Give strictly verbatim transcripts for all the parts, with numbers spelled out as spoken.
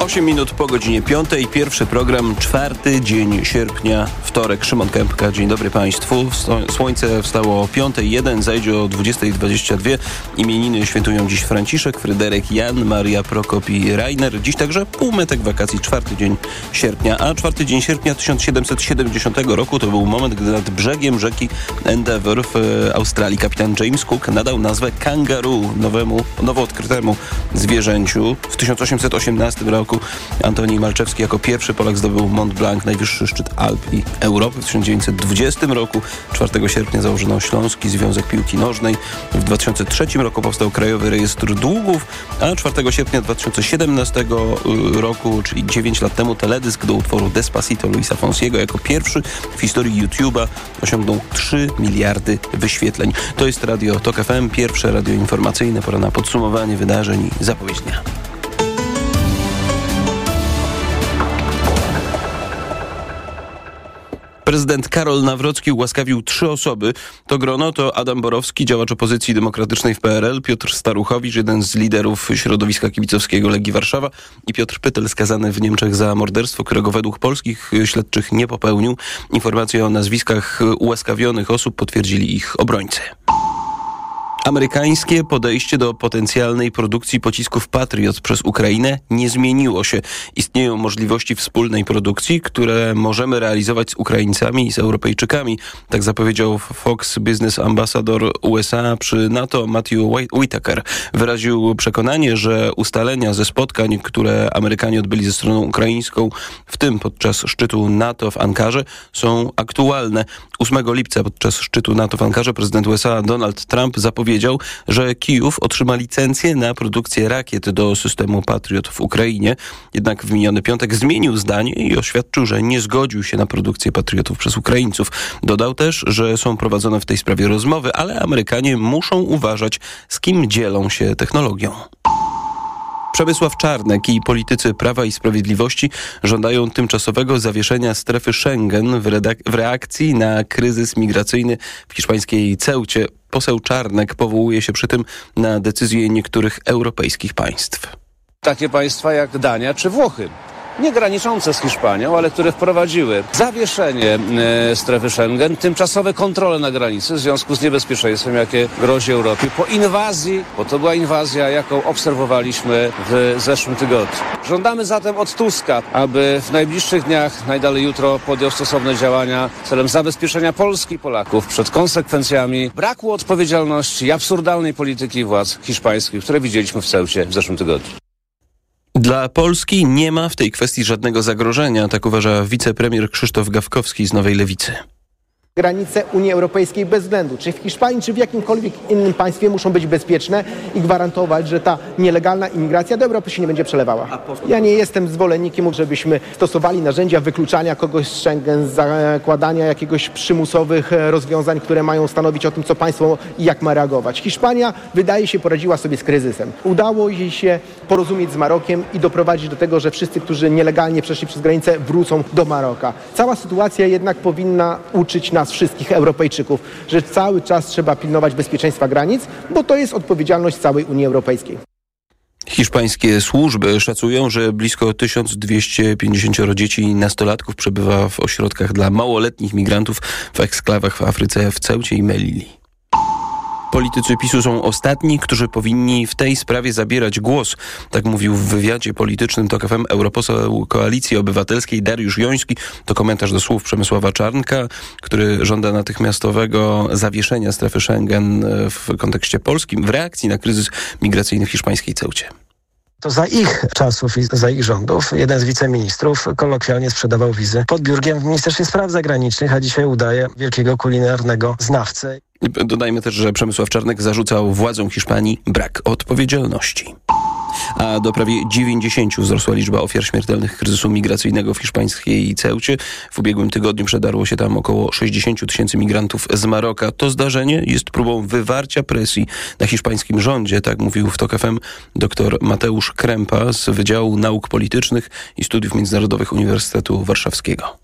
osiem minut po godzinie piątej. Pierwszy program, czwarty dzień sierpnia, wtorek. Szymon Kępka. Dzień dobry Państwu. Słońce wstało o piątej jeden, zajdzie o dwudziestej dwadzieścia dwie. Imieniny świętują dziś Franciszek, Fryderyk, Jan, Maria, Prokop i Rainer. Dziś także półmetek wakacji, czwarty dzień sierpnia. A czwarty dzień sierpnia tysiąc siedemset siedemdziesiątego roku to był moment, gdy nad brzegiem rzeki Endeavour w Australii kapitan James Cook nadał nazwę kangaroo nowemu, nowo odkrytemu zwierzęciu. W tysiąc osiemset osiemnastym roku Antoni Malczewski jako pierwszy Polak zdobył Mont Blanc, najwyższy szczyt Alp i Europy. W tysiąc dziewięćset dwudziestym roku, czwartego sierpnia, założono Śląski Związek Piłki Nożnej. W dwa tysiące trzecim roku powstał Krajowy Rejestr Długów, a czwartego sierpnia dwa tysiące siedemnastego roku, czyli dziewięć lat temu, teledysk do utworu Despacito Luisa Fonsiego jako pierwszy w historii YouTube'a osiągnął trzy miliardy wyświetleń. To jest Radio Tok F M, pierwsze radio informacyjne. Pora na podsumowanie wydarzeń i zapowiedź dnia. Prezydent Karol Nawrocki ułaskawił trzy osoby. To grono to Adam Borowski, działacz opozycji demokratycznej w P R L, Piotr Staruchowicz, jeden z liderów środowiska kibicowskiego Legii Warszawa, i Piotr Pytel, skazany w Niemczech za morderstwo, którego według polskich śledczych nie popełnił. Informacje o nazwiskach ułaskawionych osób potwierdzili ich obrońcy. Amerykańskie podejście do potencjalnej produkcji pocisków Patriot przez Ukrainę nie zmieniło się. Istnieją możliwości wspólnej produkcji, które możemy realizować z Ukraińcami i z Europejczykami. Tak zapowiedział Fox Business ambasador U S A przy NATO Matthew Whitaker. Wyraził przekonanie, że ustalenia ze spotkań, które Amerykanie odbyli ze stroną ukraińską, w tym podczas szczytu NATO w Ankarze, są aktualne. ósmego lipca podczas szczytu NATO w Ankarze prezydent U S A Donald Trump zapowiedział, Powiedział, że Kijów otrzyma licencję na produkcję rakiet do systemu Patriot w Ukrainie. Jednak w miniony piątek zmienił zdanie i oświadczył, że nie zgodził się na produkcję Patriotów przez Ukraińców. Dodał też, że są prowadzone w tej sprawie rozmowy, ale Amerykanie muszą uważać, z kim dzielą się technologią. Przemysław Czarnek i politycy Prawa i Sprawiedliwości żądają tymczasowego zawieszenia strefy Schengen w, redak- w reakcji na kryzys migracyjny w hiszpańskiej Ceucie. Poseł Czarnek powołuje się przy tym na decyzje niektórych europejskich państw. Takie państwa jak Dania czy Włochy, nie graniczące z Hiszpanią, ale które wprowadziły zawieszenie e, strefy Schengen, tymczasowe kontrole na granicy w związku z niebezpieczeństwem, jakie grozi Europie po inwazji, bo to była inwazja, jaką obserwowaliśmy w zeszłym tygodniu. Żądamy zatem od Tuska, aby w najbliższych dniach, najdalej jutro, podjął stosowne działania celem zabezpieczenia Polski i Polaków przed konsekwencjami braku odpowiedzialności i absurdalnej polityki władz hiszpańskich, które widzieliśmy w Ceucie w zeszłym tygodniu. Dla Polski nie ma w tej kwestii żadnego zagrożenia, tak uważa wicepremier Krzysztof Gawkowski z Nowej Lewicy. Granice Unii Europejskiej bez względu, czy w Hiszpanii, czy w jakimkolwiek innym państwie, muszą być bezpieczne i gwarantować, że ta nielegalna imigracja do Europy się nie będzie przelewała. Ja nie jestem zwolennikiem, żebyśmy stosowali narzędzia wykluczania kogoś z Schengen, zakładania jakiegoś przymusowych rozwiązań, które mają stanowić o tym, co państwo i jak ma reagować. Hiszpania, wydaje się, poradziła sobie z kryzysem. Udało jej się porozumieć z Marokiem i doprowadzić do tego, że wszyscy, którzy nielegalnie przeszli przez granicę, wrócą do Maroka. Cała sytuacja jednak powinna uczyć nas wszystkich Europejczyków, że cały czas trzeba pilnować bezpieczeństwa granic, bo to jest odpowiedzialność całej Unii Europejskiej. Hiszpańskie służby szacują, że blisko tysiąc dwieście pięćdziesiąt dzieci i nastolatków przebywa w ośrodkach dla małoletnich migrantów w eksklawach w Afryce, w Ceucie i Melilli. Politycy PiSu są ostatni, którzy powinni w tej sprawie zabierać głos. Tak mówił w wywiadzie politycznym Tok F M europoseł Koalicji Obywatelskiej Dariusz Joński. To komentarz do słów Przemysława Czarnka, który żąda natychmiastowego zawieszenia strefy Schengen w kontekście polskim w reakcji na kryzys migracyjny w hiszpańskiej Ceucie. To za ich czasów i za ich rządów jeden z wiceministrów kolokwialnie sprzedawał wizy pod biurkiem w Ministerstwie Spraw Zagranicznych, a dzisiaj udaje wielkiego kulinarnego znawcę. Dodajmy też, że Przemysław Czarnek zarzucał władzom Hiszpanii brak odpowiedzialności. A do prawie dziewięćdziesięciu wzrosła liczba ofiar śmiertelnych kryzysu migracyjnego w hiszpańskiej Ceucie. W ubiegłym tygodniu przedarło się tam około sześćdziesiąt tysięcy migrantów z Maroka. To zdarzenie jest próbą wywarcia presji na hiszpańskim rządzie, tak mówił w Tok F M dr Mateusz Krępa z Wydziału Nauk Politycznych i Studiów Międzynarodowych Uniwersytetu Warszawskiego.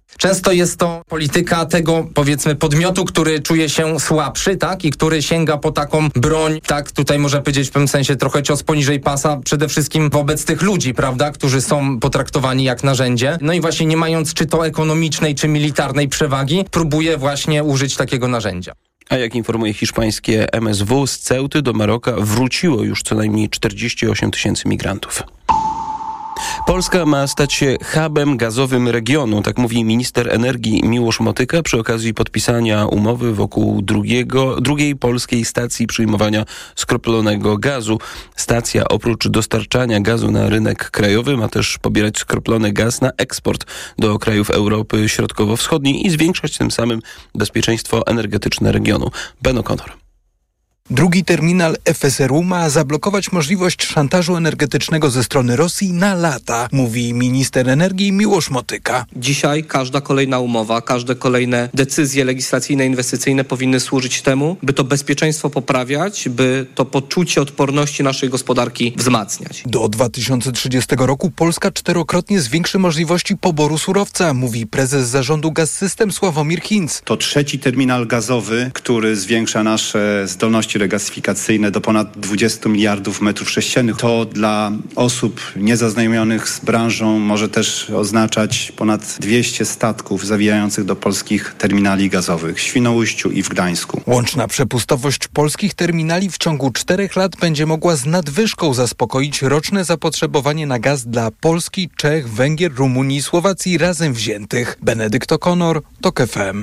Często jest to polityka tego, powiedzmy, podmiotu, który czuje się słabszy, tak? I który sięga po taką broń, tak? Tutaj można powiedzieć w pewnym sensie trochę cios poniżej pasa, przede wszystkim wobec tych ludzi, prawda? Którzy są potraktowani jak narzędzie. No i właśnie nie mając czy to ekonomicznej, czy militarnej przewagi, próbuje właśnie użyć takiego narzędzia. A jak informuje hiszpańskie M S W, z Ceuty do Maroka wróciło już co najmniej czterdzieści osiem tysięcy migrantów. Polska ma stać się hubem gazowym regionu, tak mówi minister energii Miłosz Motyka przy okazji podpisania umowy wokół drugiego, drugiej polskiej stacji przyjmowania skroplonego gazu. Stacja oprócz dostarczania gazu na rynek krajowy ma też pobierać skroplony gaz na eksport do krajów Europy Środkowo-Wschodniej i zwiększać tym samym bezpieczeństwo energetyczne regionu. Ben O'Connor. Drugi terminal F S R U ma zablokować możliwość szantażu energetycznego ze strony Rosji na lata, mówi minister energii Miłosz Motyka. Dzisiaj każda kolejna umowa, każde kolejne decyzje legislacyjne, inwestycyjne powinny służyć temu, by to bezpieczeństwo poprawiać, by to poczucie odporności naszej gospodarki wzmacniać. Do dwa tysiące trzydziestego roku Polska czterokrotnie zwiększy możliwości poboru surowca, mówi prezes zarządu Gaz-System Sławomir Hinz. To trzeci terminal gazowy, który zwiększa nasze zdolności regazyfikacyjne do ponad dwudziestu miliardów metrów sześciennych. To dla osób niezaznajomionych z branżą może też oznaczać ponad dwieście statków zawijających do polskich terminali gazowych w Świnoujściu i w Gdańsku. Łączna przepustowość polskich terminali w ciągu czterech lat będzie mogła z nadwyżką zaspokoić roczne zapotrzebowanie na gaz dla Polski, Czech, Węgier, Rumunii i Słowacji razem wziętych. Benedykt O'Connor, TOK F M.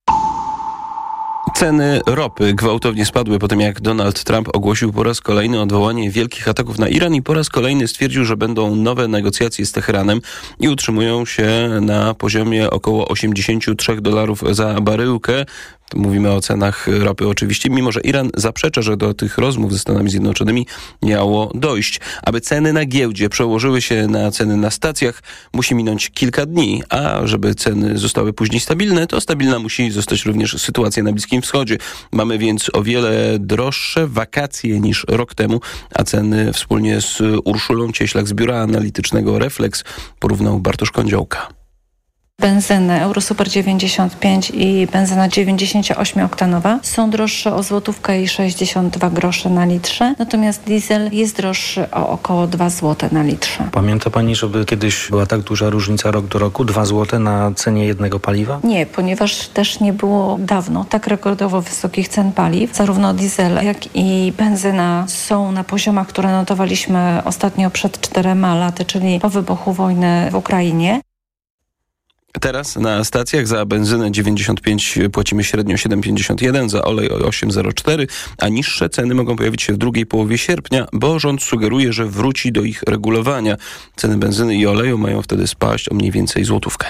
Ceny ropy gwałtownie spadły po tym, jak Donald Trump ogłosił po raz kolejny odwołanie wielkich ataków na Iran i po raz kolejny stwierdził, że będą nowe negocjacje z Teheranem i utrzymują się na poziomie około osiemdziesiąt trzy dolarów za baryłkę. Mówimy o cenach ropy oczywiście, mimo że Iran zaprzecza, że do tych rozmów ze Stanami Zjednoczonymi miało dojść. Aby ceny na giełdzie przełożyły się na ceny na stacjach, musi minąć kilka dni, a żeby ceny zostały później stabilne, to stabilna musi zostać również sytuacja na Bliskim Wschodzie. Mamy więc o wiele droższe wakacje niż rok temu, a ceny wspólnie z Urszulą Cieślak z biura analitycznego Reflex porównał Bartosz Kądziołka. Benzyny Eurosuper dziewięćdziesiąt pięć i benzyna dziewięćdziesiąt osiem oktanowa są droższe o złotówkę i sześćdziesiąt dwa grosze na litrze, natomiast diesel jest droższy o około dwa złote na litrze. Pamięta pani, żeby kiedyś była tak duża różnica rok do roku, dwa złote na cenie jednego paliwa? Nie, ponieważ też nie było dawno tak rekordowo wysokich cen paliw. Zarówno diesel, jak i benzyna są na poziomach, które notowaliśmy ostatnio przed czterema laty, czyli po wybuchu wojny w Ukrainie. Teraz na stacjach za benzynę dziewięćdziesiąt pięć płacimy średnio siedem pięćdziesiąt jeden, za olej osiem zero cztery, a niższe ceny mogą pojawić się w drugiej połowie sierpnia, bo rząd sugeruje, że wróci do ich regulowania. Ceny benzyny i oleju mają wtedy spaść o mniej więcej złotówkę.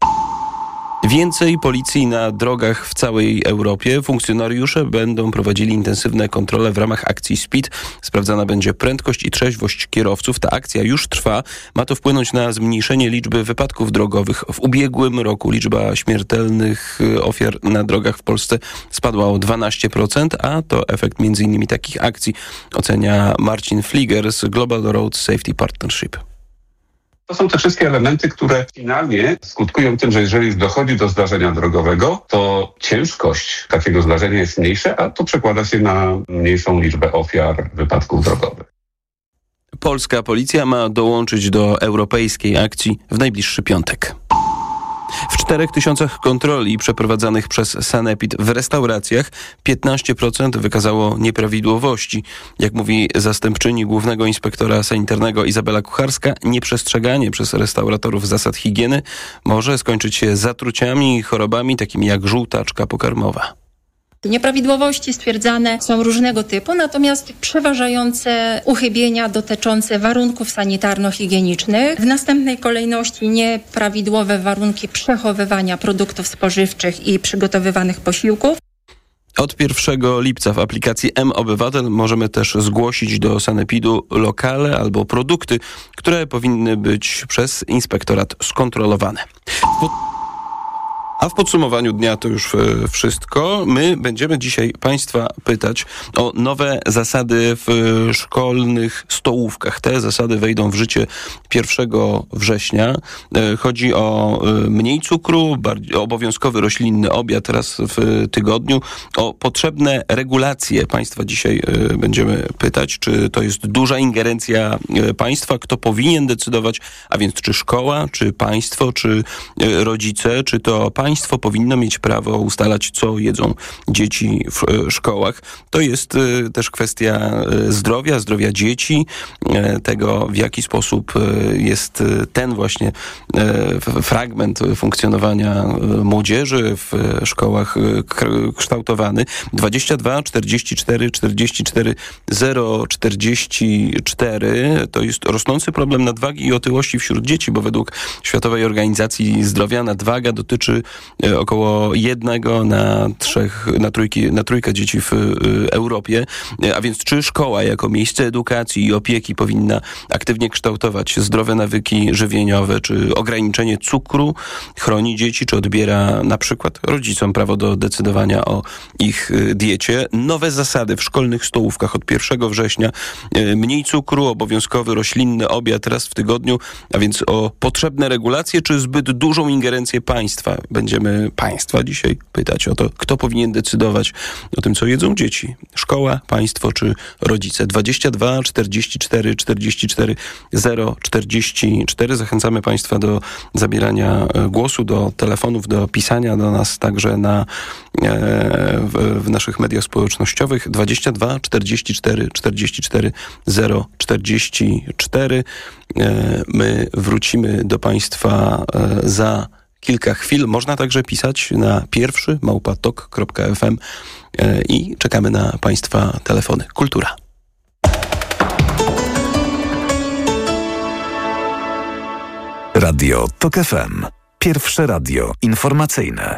Więcej policji na drogach w całej Europie. Funkcjonariusze będą prowadzili intensywne kontrole w ramach akcji Speed. Sprawdzana będzie prędkość i trzeźwość kierowców. Ta akcja już trwa. Ma to wpłynąć na zmniejszenie liczby wypadków drogowych. W ubiegłym roku liczba śmiertelnych ofiar na drogach w Polsce spadła o dwanaście procent, a to efekt między innymi takich akcji, ocenia Marcin Fliger z Global Road Safety Partnership. To są te wszystkie elementy, które finalnie skutkują tym, że jeżeli już dochodzi do zdarzenia drogowego, to ciężkość takiego zdarzenia jest mniejsza, a to przekłada się na mniejszą liczbę ofiar wypadków drogowych. Polska policja ma dołączyć do europejskiej akcji w najbliższy piątek. W czterech tysiącach kontroli przeprowadzanych przez Sanepid w restauracjach piętnaście procent wykazało nieprawidłowości. Jak mówi zastępczyni głównego inspektora sanitarnego Izabela Kucharska, nieprzestrzeganie przez restauratorów zasad higieny może skończyć się zatruciami i chorobami takimi jak żółtaczka pokarmowa. Nieprawidłowości stwierdzane są różnego typu, natomiast przeważające uchybienia dotyczące warunków sanitarno-higienicznych. W następnej kolejności nieprawidłowe warunki przechowywania produktów spożywczych i przygotowywanych posiłków. Od pierwszego lipca w aplikacji M-Obywatel możemy też zgłosić do Sanepidu lokale albo produkty, które powinny być przez inspektorat skontrolowane. A w podsumowaniu dnia to już e, wszystko. My będziemy dzisiaj Państwa pytać o nowe zasady w e, szkolnych stołówkach. Te zasady wejdą w życie pierwszego września. E, chodzi o e, mniej cukru, bardziej, obowiązkowy roślinny obiad raz w tygodniu, o potrzebne regulacje. Państwa dzisiaj e, będziemy pytać, czy to jest duża ingerencja e, państwa, kto powinien decydować, a więc czy szkoła, czy państwo, czy e, rodzice, czy to państwo powinno mieć prawo ustalać, co jedzą dzieci w e, szkołach. To jest e, też kwestia e, zdrowia, zdrowia dzieci, e, tego w jaki sposób e, jest ten właśnie e, fragment funkcjonowania e, młodzieży w e, szkołach e, k- kształtowany. dwadzieścia dwa czterdzieści cztery czterdzieści cztery zero czterdzieści cztery to jest rosnący problem nadwagi i otyłości wśród dzieci, bo według Światowej Organizacji Zdrowia nadwaga dotyczy e, około jednego na trzech, na, trójki, na trójkę dzieci w e, Europie. E, a więc czy szkoła jako miejsce edukacji i opieki powinna aktywnie kształtować zdrowe nawyki żywieniowe, czy ograniczenie cukru chroni dzieci, czy odbiera na przykład rodzicom prawo do decydowania o ich e, diecie. Nowe zasady w szkolnych stołówkach od pierwszego września. E, mniej cukru, obowiązkowy roślinny obiad raz w tygodniu, a więc o potrzebne regulacje, czy zbyt dużą ingerencję państwa. Będziemy państwa dzisiaj pytać o to, kto powinien decydować o tym, co jedzą dzieci. Szkoła, państwo czy rodzice. dwadzieścia dwa czterdzieści cztery czterdzieści cztery zero czterdzieści cztery. Zachęcamy Państwa do zabierania głosu, do telefonów, do pisania do nas także na, w, w naszych mediach społecznościowych. dwadzieścia dwa czterdzieści cztery czterdzieści cztery zero czterdzieści cztery. My wrócimy do Państwa za kilka chwil. Można także pisać na pierwszy małpa tok kropka f m i czekamy na Państwa telefony. Kultura. Radio Tok F M. Pierwsze radio informacyjne.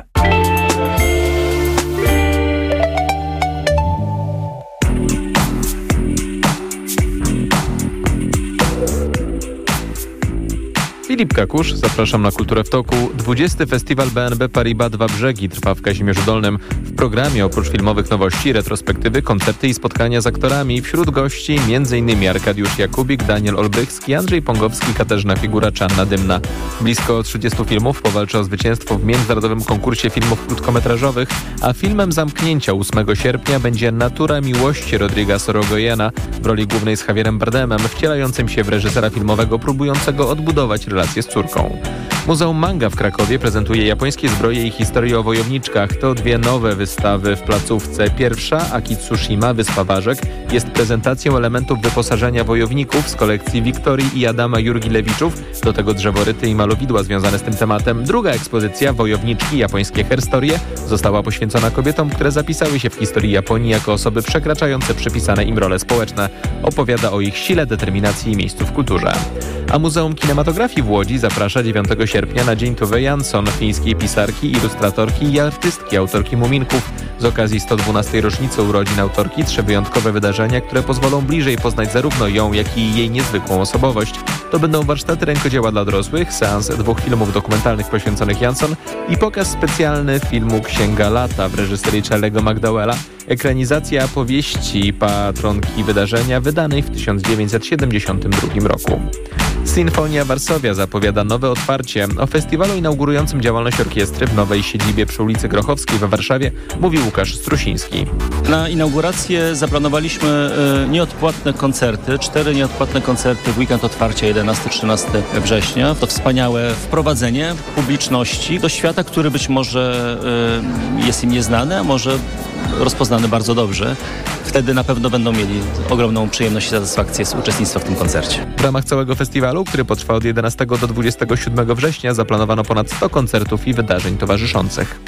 Filip Kakusz, zapraszam na Kulturę w Toku. dwudziesty Festiwal B N B Paribas Dwa Brzegi trwa w Kazimierzu Dolnym. W programie oprócz filmowych nowości, retrospektywy, koncerty i spotkania z aktorami. Wśród gości m.in. Arkadiusz Jakubik, Daniel Olbrychski, Andrzej Pongowski, Katarzyna Figura czy Anna Dymna. Blisko trzydziestu filmów powalczy o zwycięstwo w międzynarodowym konkursie filmów krótkometrażowych, a filmem zamknięcia ósmego sierpnia będzie Natura miłości Rodriga Sorogoyena w roli głównej z Javierem Bardemem, wcielającym się w reżysera filmowego próbującego odbudować relacje z córką. Muzeum Manga w Krakowie prezentuje japońskie zbroje i historię o wojowniczkach. To dwie nowe wystawy w placówce. Pierwsza, Akitsushima, Wyspa Ważek, jest prezentacją elementów wyposażenia wojowników z kolekcji Wiktorii i Adama Jurgilewiczów, do tego drzeworyty i malowidła związane z tym tematem. Druga ekspozycja, Wojowniczki, japońskie herstorie, została poświęcona kobietom, które zapisały się w historii Japonii jako osoby przekraczające przypisane im role społeczne. Opowiada o ich sile, determinacji i miejscu w kulturze. A Muzeum Kinematografii w Łodzi zaprasza dziewiątego sierpnia na Dzień Tove Jansson, fińskiej pisarki, ilustratorki i artystki, autorki Muminków. Z okazji sto dwunastej rocznicy urodzin autorki trzy wyjątkowe wydarzenia, które pozwolą bliżej poznać zarówno ją, jak i jej niezwykłą osobowość. To będą warsztaty rękodzieła dla dorosłych, seans dwóch filmów dokumentalnych poświęconych Jansson i pokaz specjalny filmu Księga Lata w reżyserii Charlie'ego McDowella, ekranizacja powieści patronki wydarzenia wydanej w tysiąc dziewięćset siedemdziesiątym drugim roku. Sinfonia Warszawia zapowiada nowe otwarcie. O festiwalu inaugurującym działalność orkiestry w nowej siedzibie przy ulicy Grochowskiej we Warszawie mówi Łukasz Strusiński. Na inaugurację zaplanowaliśmy e, nieodpłatne koncerty, cztery nieodpłatne koncerty w weekend otwarcia jedenastego trzynastego września. To wspaniałe wprowadzenie publiczności do świata, który być może e, jest im nieznany, a może rozpoznany bardzo dobrze. Wtedy na pewno będą mieli ogromną przyjemność i satysfakcję z uczestnictwa w tym koncercie. W ramach całego festiwalu, który potrwa od jedenastego do dwudziestego siódmego września, zaplanowano ponad sto koncertów i wydarzeń towarzyszących.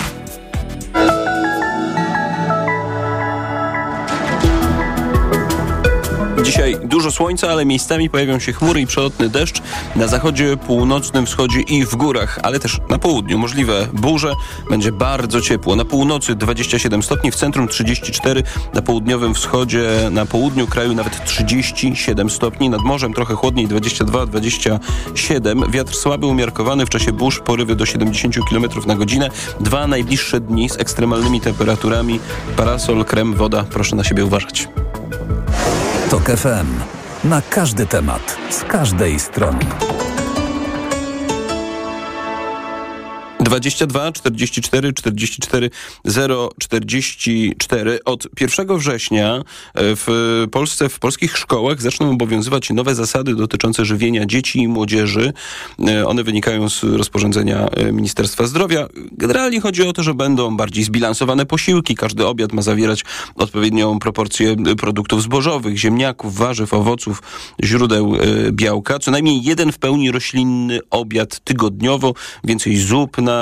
Dzisiaj dużo słońca, ale miejscami pojawią się chmury i przelotny deszcz. Na zachodzie, północnym wschodzie i w górach, ale też na południu. Możliwe burze. Będzie bardzo ciepło. Na północy dwadzieścia siedem stopni, w centrum trzydzieści cztery, na południowym wschodzie, na południu kraju nawet trzydzieści siedem stopni. Nad morzem trochę chłodniej, dwadzieścia dwa dwadzieścia siedem. Wiatr słaby, umiarkowany, w czasie burz porywy do siedemdziesiąt kilometrów na godzinę. Dwa najbliższe dni z ekstremalnymi temperaturami. Parasol, krem, woda. Proszę na siebie uważać. TOK F M. Na każdy temat, z każdej strony. dwadzieścia dwa czterdzieści cztery czterdzieści cztery zero czterdzieści cztery. Od pierwszego września w Polsce, w polskich szkołach zaczną obowiązywać nowe zasady dotyczące żywienia dzieci i młodzieży. One wynikają z rozporządzenia Ministerstwa Zdrowia. Generalnie chodzi o to, że będą bardziej zbilansowane posiłki. Każdy obiad ma zawierać odpowiednią proporcję produktów zbożowych, ziemniaków, warzyw, owoców, źródeł białka. Co najmniej jeden w pełni roślinny obiad tygodniowo, więcej zup na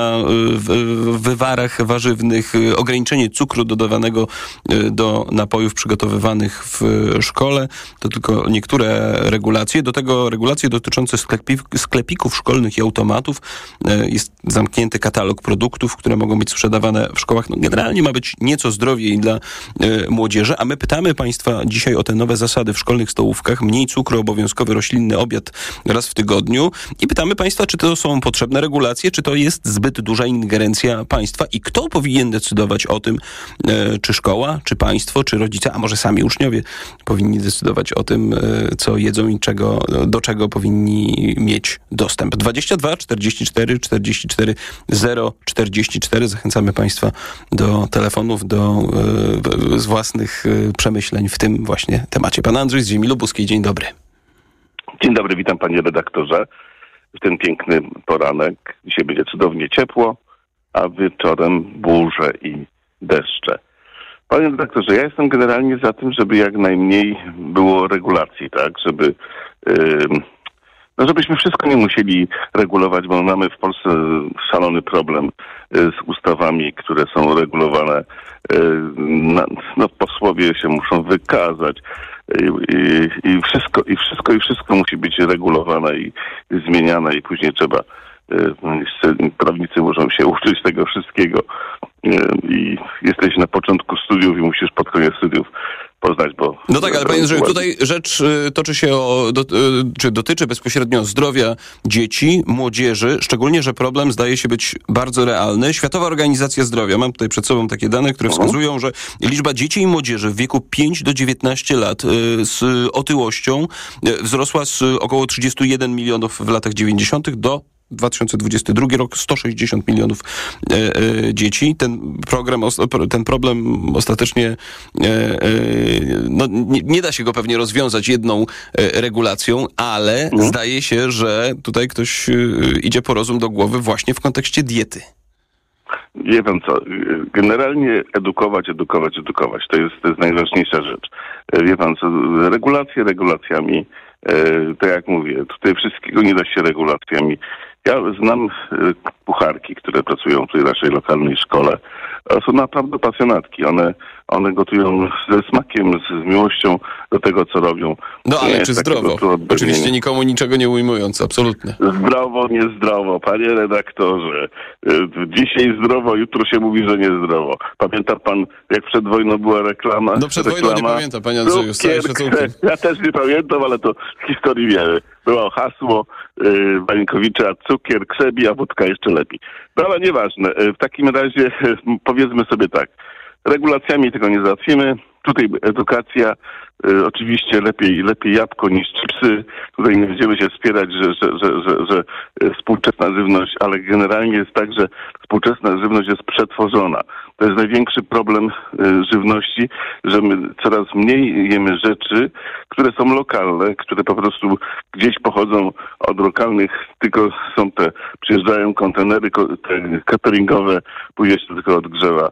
wywarach warzywnych, ograniczenie cukru dodawanego do napojów przygotowywanych w szkole. To tylko niektóre regulacje. Do tego regulacje dotyczące sklepików szkolnych i automatów. Jest zamknięty katalog produktów, które mogą być sprzedawane w szkołach. No, generalnie ma być nieco zdrowiej dla młodzieży, a my pytamy Państwa dzisiaj o te nowe zasady w szkolnych stołówkach. Mniej cukru, obowiązkowy roślinny obiad raz w tygodniu. I pytamy Państwa, czy to są potrzebne regulacje, czy to jest zbyt duża ingerencja państwa i kto powinien decydować o tym, e, czy szkoła, czy państwo, czy rodzice, a może sami uczniowie powinni decydować o tym, e, co jedzą i czego, do czego powinni mieć dostęp. dwadzieścia dwa czterdzieści cztery czterdzieści cztery zero czterdzieści cztery. Zachęcamy Państwa do telefonów, do e, z własnych e, przemyśleń w tym właśnie temacie. Pan Andrzej z Ziemi Lubuskiej. Dzień dobry. Dzień dobry, witam panie redaktorze. W ten piękny poranek. Dzisiaj będzie cudownie ciepło, a wieczorem burze i deszcze. Panie redaktorze, ja jestem generalnie za tym, żeby jak najmniej było regulacji, tak? Żeby, yy, no żebyśmy wszystko nie musieli regulować, bo mamy w Polsce szalony problem yy, z ustawami, które są regulowane. Yy, na, no posłowie się muszą wykazać. I, i, i wszystko, i wszystko, i wszystko musi być regulowane i, i zmieniane i później trzeba, y, prawnicy muszą się uczyć tego wszystkiego y, i jesteś na początku studiów i musisz pod koniec studiów poznać, bo... No tak, ale panie Andrzeju, tutaj rzecz y, toczy się o, do, y, czy dotyczy bezpośrednio zdrowia dzieci, młodzieży, szczególnie, że problem zdaje się być bardzo realny. Światowa Organizacja Zdrowia, mam tutaj przed sobą takie dane, które wskazują, że liczba dzieci i młodzieży w wieku pięć do dziewiętnastu lat y, z otyłością y, wzrosła z około trzydziestu jeden milionów w latach dziewięćdziesiątych do dwa tysiące dwudziesty drugi rok sto sześćdziesiąt milionów e, e, dzieci. Ten program, ten problem ostatecznie e, e, no, nie, nie da się go pewnie rozwiązać jedną e, regulacją, ale mhm. zdaje się, że tutaj ktoś e, idzie po rozum do głowy właśnie w kontekście diety. Nie wiem co, generalnie edukować, edukować, edukować. To jest, to jest najważniejsza rzecz. Wie pan co, regulacje regulacjami, e, tak jak mówię, tutaj wszystkiego nie da się regulacjami. Ja znam kucharki, które pracują w tej naszej lokalnej szkole. Są naprawdę pasjonatki. One, one gotują ze smakiem, z miłością do tego, co robią. No ale czy zdrowo? Oczywiście nikomu niczego nie ujmując, absolutnie. Zdrowo, niezdrowo. Panie redaktorze, dzisiaj zdrowo, jutro się mówi, że niezdrowo. Pamięta pan, jak przed wojną była reklama? No przed reklama, wojną nie pamiętam, panie Andrzeju. Ja też nie pamiętam, ale to z historii wiemy. Było hasło yy, Wańkowicza, cukier, krzebi, a wódka jeszcze lepiej. No ale nieważne. W takim razie powiedzmy sobie tak. Regulacjami tego nie załatwimy. Tutaj edukacja, y, oczywiście lepiej lepiej jabłko niż chipsy. Tutaj nie będziemy się wspierać, że, że, że, że, że współczesna żywność, ale generalnie jest tak, że współczesna żywność jest przetworzona. To jest największy problem y, żywności, że my coraz mniej jemy rzeczy, które są lokalne, które po prostu gdzieś pochodzą od lokalnych, tylko są te, przyjeżdżają kontenery te cateringowe, później się tylko odgrzewa.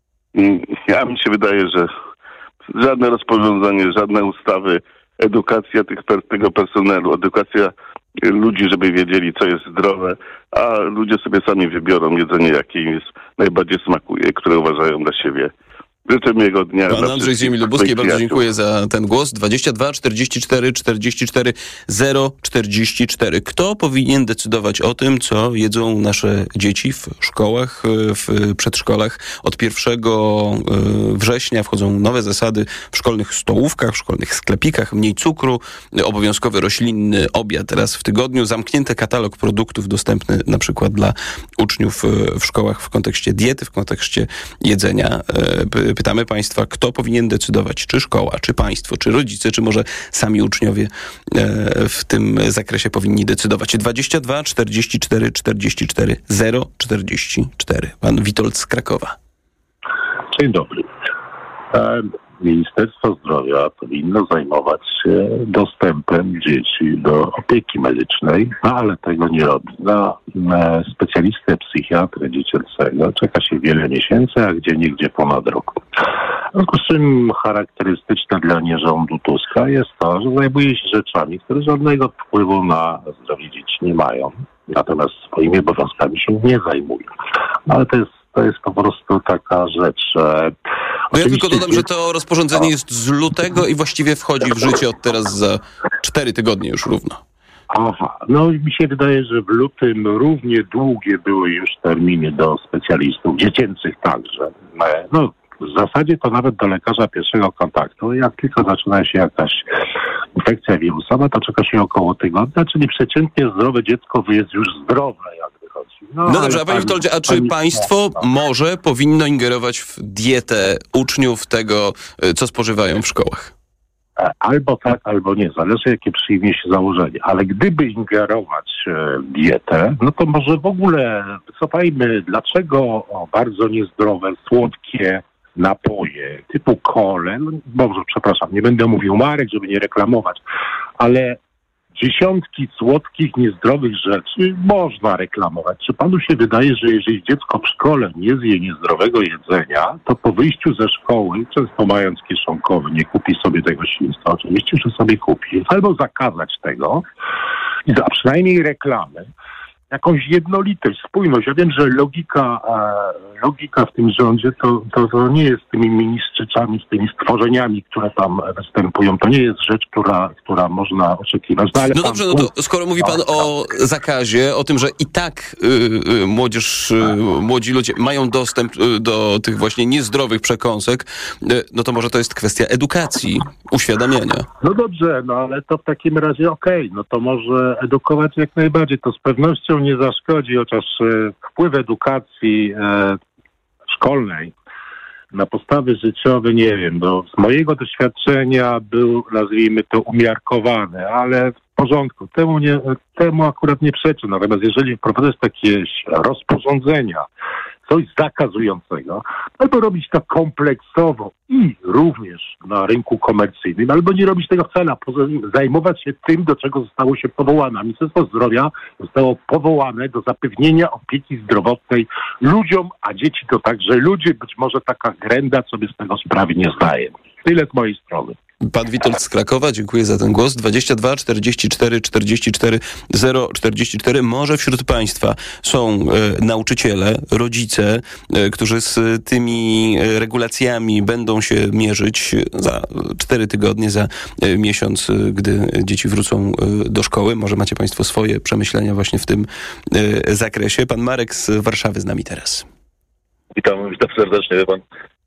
Ja mi się wydaje, że żadne rozporządzenie, żadne ustawy, edukacja tych, tego personelu, edukacja ludzi, żeby wiedzieli, co jest zdrowe, a ludzie sobie sami wybiorą jedzenie, jakie im jest, najbardziej smakuje, które uważają dla siebie Życzę miłego dnia. Pan Andrzej z ziemi lubuskiej, bardzo dziękuję za ten głos. dwadzieścia dwa czterdzieści cztery czterdzieści cztery zero czterdzieści cztery. Kto powinien decydować o tym, co jedzą nasze dzieci w szkołach, w przedszkolach? Od pierwszego września wchodzą nowe zasady w szkolnych stołówkach, w szkolnych sklepikach. Mniej cukru, obowiązkowy roślinny obiad raz w tygodniu, zamknięty katalog produktów dostępny na przykład dla uczniów w szkołach w kontekście diety, w kontekście jedzenia. Pytamy Państwa, kto powinien decydować? Czy szkoła, czy państwo, czy rodzice, czy może sami uczniowie w tym zakresie powinni decydować? dwadzieścia dwa czterdzieści cztery czterdzieści cztery zero czterdzieści cztery. Pan Witold z Krakowa. Dzień dobry. Ministerstwo Zdrowia powinno zajmować się dostępem dzieci do opieki medycznej, no ale tego nie robi. Na, na specjalistę psychiatry dziecięcego czeka się wiele miesięcy, a gdzie niegdzie ponad rok. W związku z czym charakterystyczne dla nierządu Tuska jest to, że zajmuje się rzeczami, które żadnego wpływu na zdrowie dzieci nie mają. Natomiast swoimi obowiązkami się nie zajmują. Ale to jest To jest po prostu taka rzecz. No ja tylko dodam, że to rozporządzenie jest z lutego i właściwie wchodzi w życie od teraz za cztery tygodnie już równo. Aha, no mi się wydaje, że w lutym równie długie były już terminy do specjalistów dziecięcych także. No w zasadzie to nawet do lekarza pierwszego kontaktu. Jak tylko zaczyna się jakaś infekcja wirusowa, to czeka się około tygodnia, czyli przeciętnie zdrowe dziecko jest już zdrowe, jak wychodzi. No, no dobrze, a panie Witoldzie, a czy pani, państwo no, no. może powinno ingerować w dietę uczniów tego, co spożywają w szkołach? Albo tak, albo nie. Zależy, jakie przyjmie się założenie. Ale gdyby ingerować w dietę, no to może w ogóle wycofajmy, dlaczego bardzo niezdrowe, słodkie napoje typu kole, no dobrze, przepraszam, nie będę mówił marek, żeby nie reklamować, ale dziesiątki słodkich, niezdrowych rzeczy można reklamować. Czy panu się wydaje, że jeżeli dziecko w szkole nie zje niezdrowego jedzenia, to po wyjściu ze szkoły, często mając kieszonkowy, nie kupi sobie tego świństwa? Oczywiście, że sobie kupi. Albo zakazać tego, a przynajmniej reklamy, jakąś jednolitość, spójność. Ja wiem, że logika e, logika w tym rządzie to, to, to nie jest z tymi ministrzyczami, z tymi stworzeniami, które tam występują. To nie jest rzecz, która, która można oczekiwać. No, ale no dobrze, pan, no to skoro mówi pan o zakazie, o tym, że i tak y, y, młodzież, y, młodzi ludzie mają dostęp y, do tych właśnie niezdrowych przekąsek, y, no to może to jest kwestia edukacji, uświadamiania. No dobrze, no ale to w takim razie okej, okay, no to może edukować jak najbardziej. To z pewnością nie zaszkodzi, chociaż e, wpływ edukacji e, szkolnej na postawy życiowe, nie wiem, bo z mojego doświadczenia był, nazwijmy to, umiarkowany, ale w porządku, temu, nie, temu akurat nie przeczę. Natomiast jeżeli wprowadzać jakieś rozporządzenia, coś zakazującego, albo robić to kompleksowo i również na rynku komercyjnym, albo nie robić tego wcale, a zajmować się tym, do czego zostało się powołane. Ministerstwo Zdrowia zostało powołane do zapewnienia opieki zdrowotnej ludziom, a dzieci to także ludzie, być może taka grenda sobie z tego sprawy nie zdaje. Tyle z mojej strony. Pan Witold z Krakowa, dziękuję za ten głos. dwadzieścia dwa czterdzieści cztery czterdzieści cztery zero czterdzieści cztery. Może wśród państwa są e, nauczyciele, rodzice, e, którzy z tymi regulacjami będą się mierzyć za cztery tygodnie, za e, miesiąc, e, gdy dzieci wrócą e, do szkoły. Może macie państwo swoje przemyślenia właśnie w tym e, zakresie. Pan Marek z Warszawy z nami teraz. Witam, witam serdecznie, wie pan.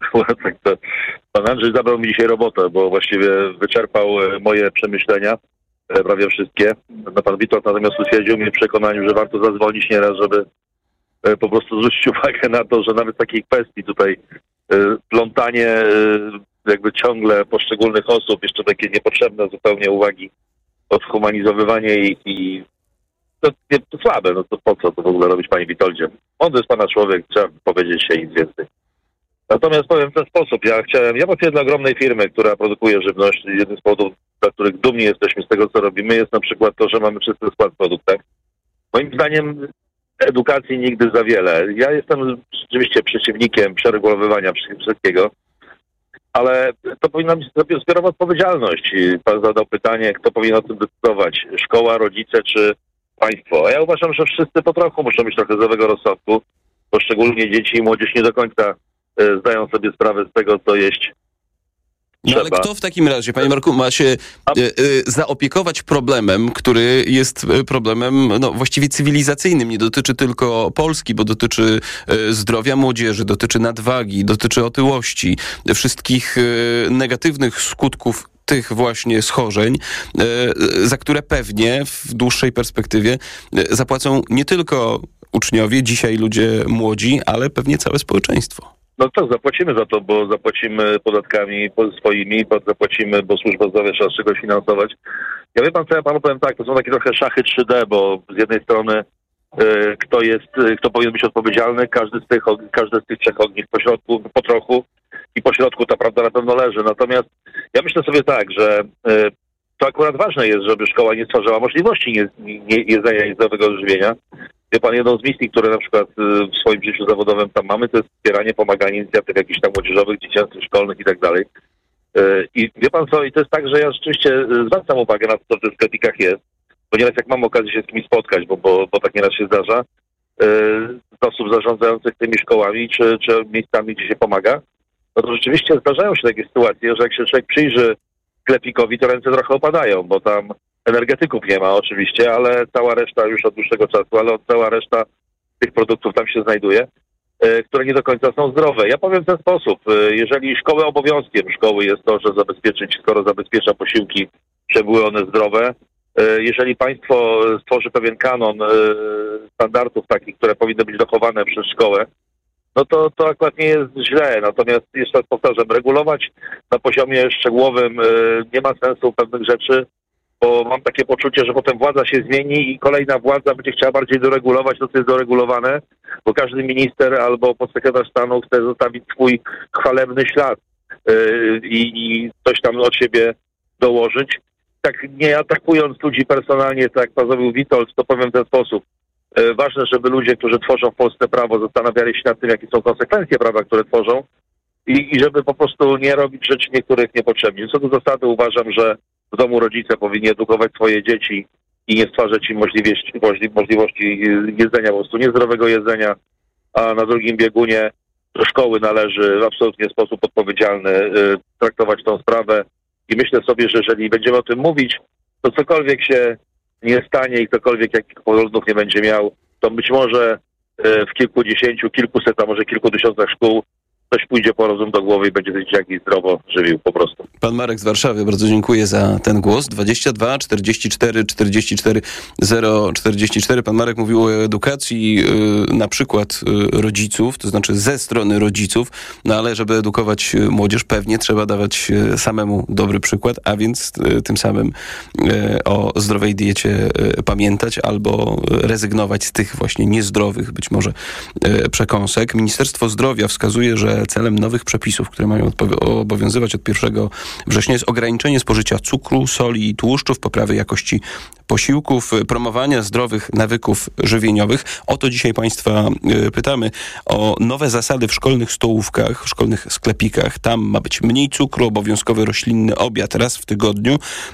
Pan Andrzej zabrał mi dzisiaj robotę, bo właściwie wyczerpał moje przemyślenia, prawie wszystkie. No, pan Witold natomiast utwierdził mnie w przekonaniu, że warto zadzwonić nieraz, żeby po prostu zwrócić uwagę na to, że nawet w takiej kwestii tutaj plątanie jakby ciągle poszczególnych osób, jeszcze takie niepotrzebne zupełnie uwagi, odhumanizowywanie i, i to, to słabe, no to po co to w ogóle robić, panie Witoldzie? On to jest pana człowiek, trzeba powiedzieć się nic więcej. Natomiast powiem w ten sposób, ja chciałem, ja pracuję dla ogromnej firmy, która produkuje żywność. Jednym z powodów, dla których dumni jesteśmy z tego, co robimy, jest na przykład to, że mamy czysty skład w produktach. Moim zdaniem edukacji nigdy za wiele. Ja jestem rzeczywiście przeciwnikiem przeregulowywania wszystkiego, ale to powinna być zbiorowa odpowiedzialność. Pan zadał pytanie, kto powinien o tym decydować, szkoła, rodzice czy państwo. A ja uważam, że wszyscy po trochu muszą mieć trochę zdrowego rozsądku, bo szczególnie dzieci i młodzież nie do końca zdają sobie sprawę z tego, co jeść No ale kto w takim razie, panie Marku, ma się y, y, zaopiekować problemem, który jest problemem no, właściwie cywilizacyjnym, nie dotyczy tylko Polski, bo dotyczy y, zdrowia młodzieży, dotyczy nadwagi, dotyczy otyłości, wszystkich y, negatywnych skutków tych właśnie schorzeń, y, za które pewnie w dłuższej perspektywie y, zapłacą nie tylko uczniowie, dzisiaj ludzie młodzi, ale pewnie całe społeczeństwo. No to zapłacimy za to, bo zapłacimy podatkami swoimi, zapłacimy, bo służba zdrowia trzeba z czegoś finansować. Ja wie pan co, ja panu powiem tak, to są takie trochę szachy trzy D, bo z jednej strony y, kto jest, y, kto powinien być odpowiedzialny, każdy z tych, każdy z tych trzech ogniw po środku, po trochu i po środku ta prawda na pewno leży. Natomiast ja myślę sobie tak, że y, to akurat ważne jest, żeby szkoła nie stwarzała możliwości nie, nie, jedzenia i zdrowego odżywienia. Wie pan, jedną z misji, które na przykład w swoim życiu zawodowym tam mamy, to jest wspieranie, pomaganie inicjatyw jakichś tam młodzieżowych, dziecięcych, szkolnych i tak dalej. I wie pan co, i to jest tak, że ja rzeczywiście zwracam uwagę na to, co w tych sklepikach jest, bo nieraz jak mam okazję się z kimś spotkać, bo, bo, bo tak nieraz się zdarza, z osób zarządzających tymi szkołami, czy, czy miejscami, gdzie się pomaga, no to rzeczywiście zdarzają się takie sytuacje, że jak się człowiek przyjrzy sklepikowi, to ręce trochę opadają, bo tam energetyków nie ma oczywiście, ale cała reszta już od dłuższego czasu, ale cała reszta tych produktów tam się znajduje, które nie do końca są zdrowe. Ja powiem w ten sposób, jeżeli szkoły obowiązkiem szkoły jest to, że zabezpieczyć, skoro zabezpiecza posiłki, żeby były one zdrowe, jeżeli państwo stworzy pewien kanon standardów takich, które powinny być dochowane przez szkołę, no to, to akurat nie jest źle. Natomiast jeszcze raz powtarzam, regulować na poziomie szczegółowym nie ma sensu pewnych rzeczy, bo mam takie poczucie, że potem władza się zmieni i kolejna władza będzie chciała bardziej doregulować to, co jest doregulowane, bo każdy minister albo podsekretarz stanu chce zostawić swój chwalebny ślad yy, i coś tam od siebie dołożyć. Tak nie atakując ludzi personalnie, tak jak pan zrobił Witold, to powiem w ten sposób. Yy, ważne, żeby ludzie, którzy tworzą w Polsce prawo, zastanawiali się nad tym, jakie są konsekwencje prawa, które tworzą i, i żeby po prostu nie robić rzeczy niektórych niepotrzebnie. Co do zasady uważam, że w domu rodzice powinni edukować swoje dzieci i nie stwarzać im możliwości, możliwości jedzenia, po prostu niezdrowego jedzenia, a na drugim biegunie do szkoły należy w absolutnie sposób odpowiedzialny traktować tą sprawę i myślę sobie, że jeżeli będziemy o tym mówić, to cokolwiek się nie stanie i ktokolwiek jakich poglądów nie będzie miał, to być może w kilkudziesięciu, kilkuset, a może kilku tysiącach szkół ktoś pójdzie po rozum do głowy i będzie te dzieciaki zdrowo żywił po prostu. Pan Marek z Warszawy, bardzo dziękuję za ten głos. dwadzieścia dwa czterdzieści cztery czterdzieści cztery zero czterdzieści cztery. Pan Marek mówił o edukacji yy, na przykład yy, rodziców, to znaczy ze strony rodziców, no ale żeby edukować młodzież, pewnie trzeba dawać yy, samemu dobry przykład, a więc yy, tym samym yy, o zdrowej diecie yy, pamiętać albo rezygnować z tych właśnie niezdrowych być może yy, przekąsek. Ministerstwo Zdrowia wskazuje, że celem nowych przepisów, które mają obowiązywać od pierwszego września, jest ograniczenie spożycia cukru, soli i tłuszczów, poprawy jakości posiłków, promowania zdrowych nawyków żywieniowych. O to dzisiaj Państwa pytamy. O nowe zasady w szkolnych stołówkach, w szkolnych sklepikach. Tam ma być mniej cukru, obowiązkowy roślinny obiad raz w tygodniu.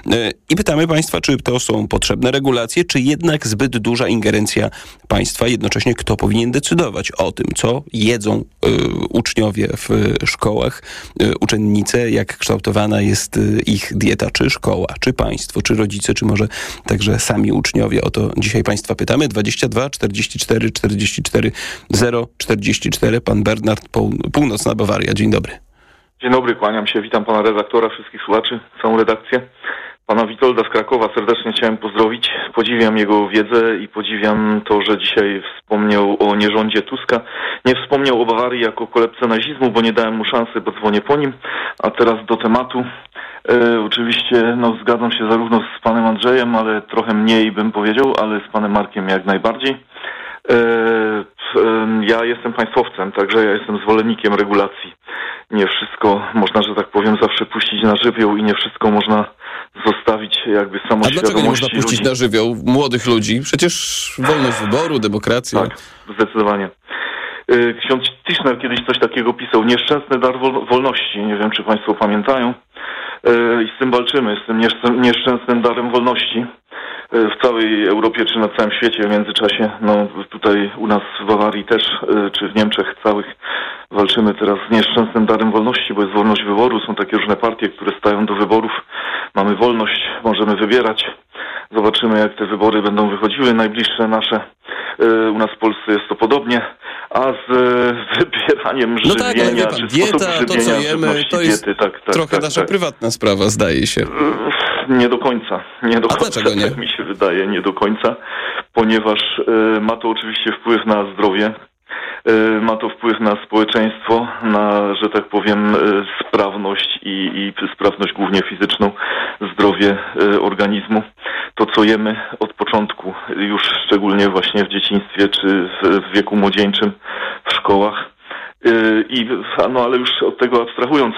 I pytamy Państwa, czy to są potrzebne regulacje, czy jednak zbyt duża ingerencja państwa. Jednocześnie kto powinien decydować o tym, co jedzą y, uczniowie w szkołach, y, uczennice, jak kształtowana jest y, ich dieta, czy szkoła, czy państwo, czy rodzice, czy może także sami uczniowie. O to dzisiaj Państwa pytamy. dwadzieścia dwa czterdzieści cztery czterdzieści cztery zero czterdzieści cztery. Pan Bernard, Pół- Północna Bawaria. Dzień dobry. Dzień dobry, kłaniam się. Witam pana redaktora, wszystkich słuchaczy, całą redakcję. Pana Witolda z Krakowa serdecznie chciałem pozdrowić. Podziwiam jego wiedzę i podziwiam to, że dzisiaj wspomniał o nierządzie Tuska. Nie wspomniał o Bawarii jako kolebce nazizmu, bo nie dałem mu szansy, bo dzwonię po nim. A teraz do tematu. E, oczywiście no, zgadzam się zarówno z panem Andrzejem, ale trochę mniej bym powiedział, ale z panem Markiem jak najbardziej. E, e, ja jestem państwowcem, także ja jestem zwolennikiem regulacji. Nie wszystko można, że tak powiem, zawsze puścić na żywioł i nie wszystko można zostawić jakby samoświadomości. A dlaczego nie można puścić ludzi na żywioł młodych ludzi? Przecież wolność wyboru, demokracja. Tak, zdecydowanie. Ksiądz Tischner kiedyś coś takiego pisał. Nieszczęsny dar wolności. Nie wiem, czy państwo pamiętają. i z tym walczymy, z tym nieszczęsnym darem wolności w całej Europie czy na całym świecie w międzyczasie. No tutaj u nas w Bawarii też, czy w Niemczech całych walczymy teraz z nieszczęsnym darem wolności, bo jest wolność wyboru, są takie różne partie, które stają do wyborów. Mamy wolność, możemy wybierać. Zobaczymy, jak te wybory będą wychodziły, najbliższe nasze. U nas w Polsce jest to podobnie, a z wybieraniem no tak, żywienia, ale czy dieta, sposobu to co jemy, to jest diety, tak, tak, trochę tak, nasza tak. prywatna sprawa, zdaje się. Nie do końca. Nie do A końca, dlaczego nie? Tak mi się wydaje, nie do końca, ponieważ y, ma to oczywiście wpływ na zdrowie, y, ma to wpływ na społeczeństwo, na, że tak powiem, y, sprawność i, i sprawność głównie fizyczną, zdrowie y, organizmu. To, co jemy od początku, już szczególnie właśnie w dzieciństwie czy w, w wieku młodzieńczym, w szkołach. Y, i, no ale już od tego abstrahując,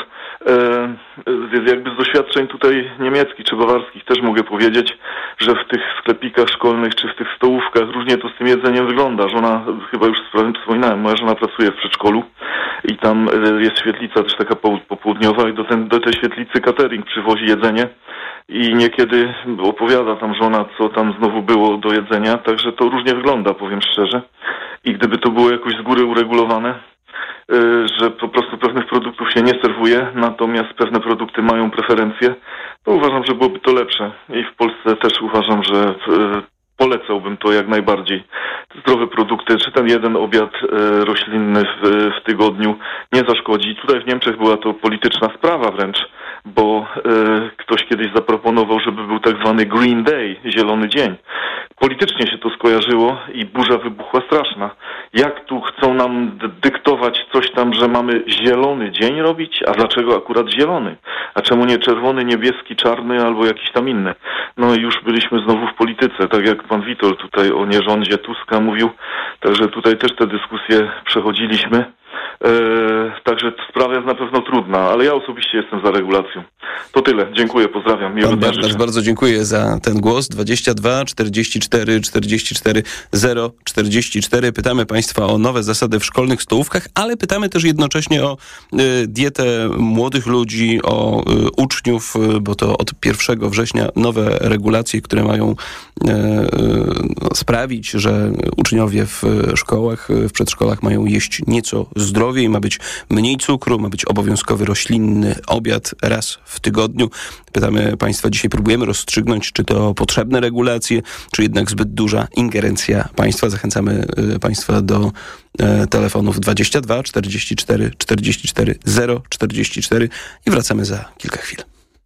jakby z doświadczeń tutaj niemieckich czy bawarskich też mogę powiedzieć, że w tych sklepikach szkolnych czy w tych stołówkach różnie to z tym jedzeniem wygląda. Żona, chyba już wspominałem, moja żona pracuje w przedszkolu i tam jest świetlica też taka popołudniowa i do, ten, do tej świetlicy catering przywozi jedzenie i niekiedy opowiada tam żona, co tam znowu było do jedzenia, także to różnie wygląda, powiem szczerze. I gdyby to było jakoś z góry uregulowane, że po prostu pewnych produktów się nie serwuje, natomiast pewne produkty mają preferencje, to uważam, że byłoby to lepsze. I w Polsce też uważam, że polecałbym to jak najbardziej. Zdrowe produkty, czy ten jeden obiad roślinny w, w tygodniu nie zaszkodzi. Tutaj w Niemczech była to polityczna sprawa wręcz, bo ktoś kiedyś zaproponował, żeby był tak zwany Green Day, zielony dzień. Politycznie się to skojarzyło i burza wybuchła straszna. Jak tu chcą nam d- dyktować coś tam, że mamy zielony dzień robić? A dlaczego akurat zielony? A czemu nie czerwony, niebieski, czarny albo jakiś tam inny? No i już byliśmy znowu w polityce, tak jak pan Witold tutaj o nierządzie Tuska mówił. Także tutaj też te dyskusje przechodziliśmy. Eee, także sprawa jest na pewno trudna, ale ja osobiście jestem za regulacją. To tyle. Dziękuję, pozdrawiam. Miłego Pan dnia Bartosz, życzę. bardzo dziękuję za ten głos. dwadzieścia dwa czterdzieści cztery czterdzieści cztery zero czterdzieści cztery. Pytamy Państwa o nowe zasady w szkolnych stołówkach, ale pytamy też jednocześnie o y, dietę młodych ludzi, o y, uczniów, y, bo to od pierwszego września nowe regulacje, które mają y, y, sprawić, że uczniowie w szkołach, w przedszkolach mają jeść nieco zdrowiej, ma być mniej cukru, ma być obowiązkowy roślinny obiad raz w tygodniu. Pytamy Państwa, dzisiaj próbujemy rozstrzygnąć, czy to potrzebne regulacje, czy jednak zbyt duża ingerencja państwa. Zachęcamy y, Państwa do y, telefonów dwadzieścia dwa czterdzieści cztery czterdzieści cztery zero czterdzieści cztery i wracamy za kilka chwil.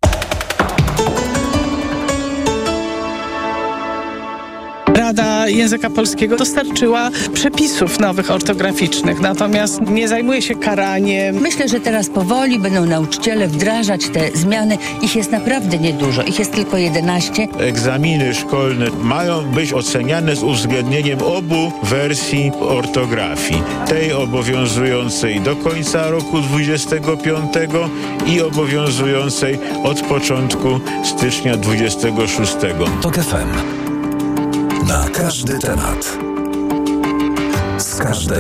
Rada Języka Polskiego dostarczyła przepisów nowych ortograficznych, natomiast nie zajmuje się karaniem. Myślę, że teraz powoli będą nauczyciele wdrażać te zmiany. Ich jest naprawdę niedużo, ich jest tylko jedenaście. Egzaminy szkolne mają być oceniane z uwzględnieniem obu wersji ortografii. Tej obowiązującej do końca roku dwudziestego piątego i obowiązującej od początku stycznia dwudziestego szóstego. TOK F M. Na każdy temat. Z każdej